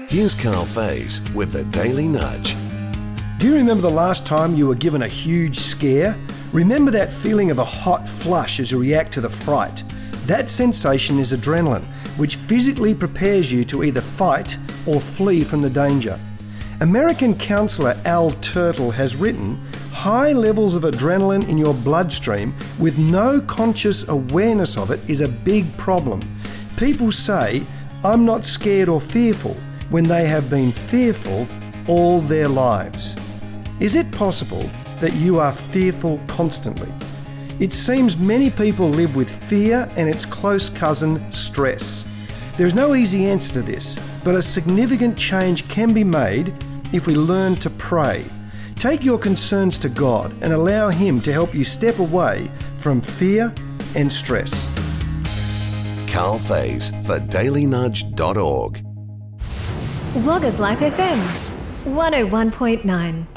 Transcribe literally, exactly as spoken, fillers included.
Here's Carl Faze with the Daily Nudge. Do you remember the last time you were given a huge scare? Remember that feeling of a hot flush as you react to the fright? That sensation is adrenaline, which physically prepares you to either fight or flee from the danger. American counsellor Al Turtle has written, high levels of adrenaline in your bloodstream with no conscious awareness of it is a big problem. People say, I'm not scared or fearful, when they have been fearful all their lives. Is it possible that you are fearful constantly? It seems many people live with fear and its close cousin, stress. There is no easy answer to this, but a significant change can be made if we learn to pray. Take your concerns to God and allow Him to help you step away from fear and stress. Carl Faze for daily nudge dot org. Loggers Life F M, one oh one point nine.